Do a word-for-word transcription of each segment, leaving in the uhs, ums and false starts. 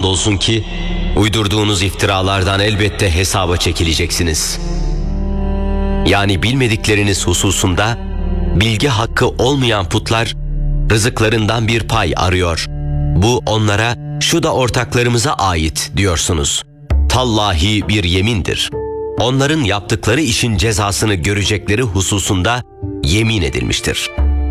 andolsun ki uydurduğunuz iftiralardan elbette hesaba çekileceksiniz. Yani bilmedikleriniz hususunda bilgi hakkı olmayan putlar rızıklarından bir pay arıyor. Bu onlara şu da ortaklarımıza ait diyorsunuz. Tallahi bir yemindir. Onların yaptıkları işin cezasını görecekleri hususunda yemin edilmiştir.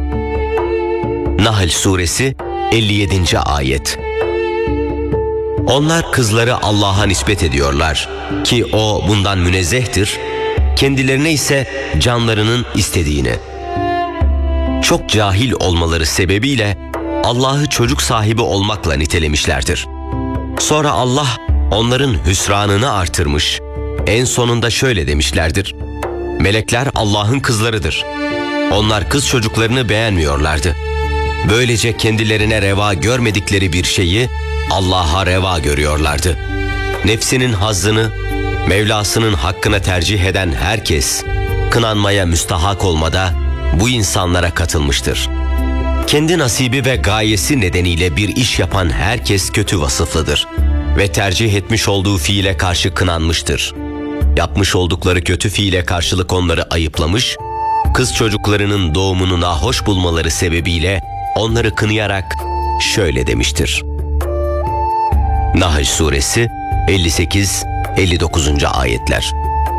Nahl Suresi elli yedinci ayet. Onlar kızları Allah'a nispet ediyorlar ki O bundan münezzehtir, kendilerine ise canlarının istediğini. Çok cahil olmaları sebebiyle Allah'ı çocuk sahibi olmakla nitelemişlerdir. Sonra Allah onların hüsranını artırmış, en sonunda şöyle demişlerdir: melekler Allah'ın kızlarıdır. Onlar kız çocuklarını beğenmiyorlardı. Böylece kendilerine reva görmedikleri bir şeyi Allah'a reva görüyorlardı. Nefsinin hazzını, Mevlasının hakkına tercih eden herkes, kınanmaya müstahak olmada bu insanlara katılmıştır. Kendi nasibi ve gayesi nedeniyle bir iş yapan herkes kötü vasıflıdır ve tercih etmiş olduğu fiile karşı kınanmıştır. Yapmış oldukları kötü fiile karşılık onları ayıplamış, kız çocuklarının doğumunu nahoş bulmaları sebebiyle onları kınayarak şöyle demiştir. Nahl Suresi elli sekiz elli dokuzuncu ayetler.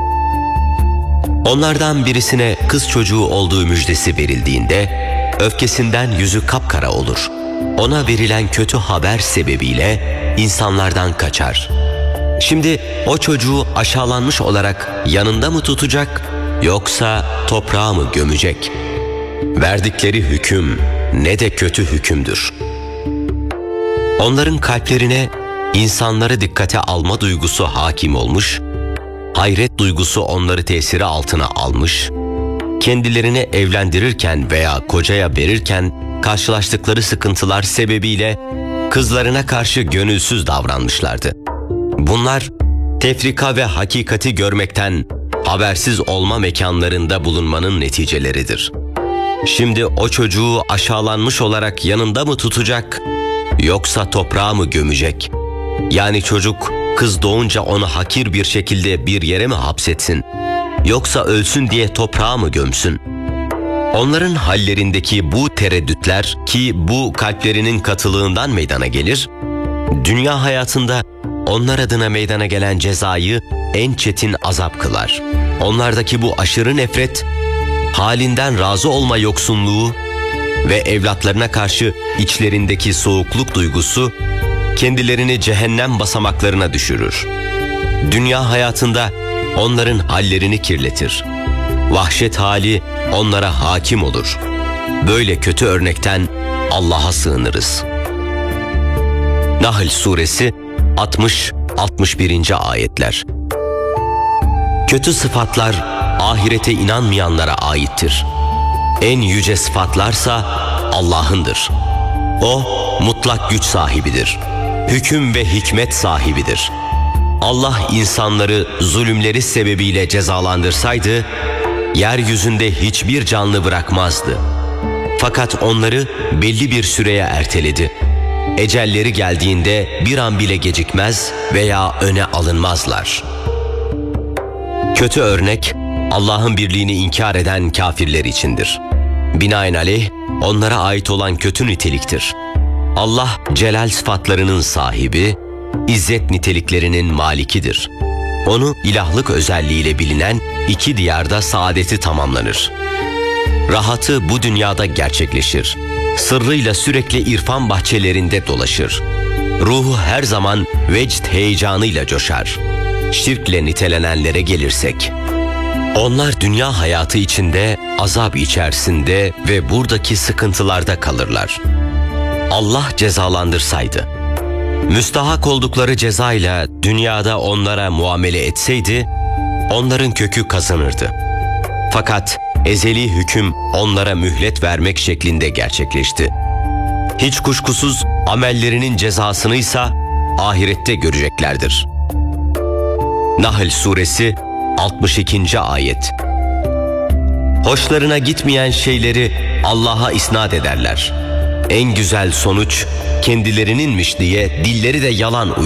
Onlardan birisine kız çocuğu olduğu müjdesi verildiğinde öfkesinden yüzü kapkara olur. Ona verilen kötü haber sebebiyle insanlardan kaçar. Şimdi o çocuğu aşağılanmış olarak yanında mı tutacak yoksa toprağa mı gömecek? Verdikleri hüküm ne de kötü hükümdür. Onların kalplerine insanları dikkate alma duygusu hakim olmuş, hayret duygusu onları tesiri altına almış, kendilerini evlendirirken veya kocaya verirken karşılaştıkları sıkıntılar sebebiyle kızlarına karşı gönülsüz davranmışlardı. Bunlar tefrika ve hakikati görmekten habersiz olma mekanlarında bulunmanın neticeleridir. Şimdi o çocuğu aşağılanmış olarak yanında mı tutacak yoksa toprağa mı gömecek? Yani çocuk kız doğunca onu hakir bir şekilde bir yere mi hapsetsin yoksa ölsün diye toprağa mı gömsün? Onların hallerindeki bu tereddütler ki bu kalplerinin katılığından meydana gelir, dünya hayatında onlar adına meydana gelen cezayı en çetin azap kılar. Onlardaki bu aşırı nefret, halinden razı olma yoksunluğu ve evlatlarına karşı içlerindeki soğukluk duygusu kendilerini cehennem basamaklarına düşürür. Dünya hayatında onların hallerini kirletir. Vahşet hali onlara hakim olur. Böyle kötü örnekten Allah'a sığınırız. Nahl Suresi altmış altmış birinci ayetler. Kötü sıfatlar ahirete inanmayanlara aittir. En yüce sıfatlarsa Allah'ındır. O mutlak güç sahibidir. Hüküm ve hikmet sahibidir. Allah insanları zulümleri sebebiyle cezalandırsaydı, yeryüzünde hiçbir canlı bırakmazdı. Fakat onları belli bir süreye erteledi. Ecelleri geldiğinde bir an bile gecikmez veya öne alınmazlar. Kötü örnek, Allah'ın birliğini inkar eden kafirler içindir. Binaenaleyh, onlara ait olan kötü niteliktir. Allah, celal sıfatlarının sahibi, izzet niteliklerinin malikidir. Onu ilahlık özelliğiyle bilinen iki diyarda saadeti tamamlanır. Rahatı bu dünyada gerçekleşir. Sırrıyla sürekli irfan bahçelerinde dolaşır. Ruhu her zaman vecd heyecanıyla coşar. Şirkle nitelenenlere gelirsek, onlar dünya hayatı içinde azap içerisinde ve buradaki sıkıntılarda kalırlar. Allah cezalandırsaydı, müstahak oldukları cezayla dünyada onlara muamele etseydi, onların kökü kazanırdı. Fakat ezeli hüküm onlara mühlet vermek şeklinde gerçekleşti. Hiç kuşkusuz amellerinin cezasını ise ahirette göreceklerdir. Nahl Suresi altmış ikinci ayet. Hoşlarına gitmeyen şeyleri Allah'a isnat ederler. En güzel sonuç kendilerininmiş diye dilleri de yalan